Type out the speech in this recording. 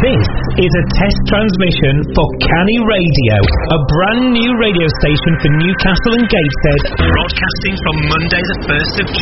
This is a test transmission for Canny Radio, a brand new radio station for Newcastle and Gateshead, broadcasting from Monday the 1st of June.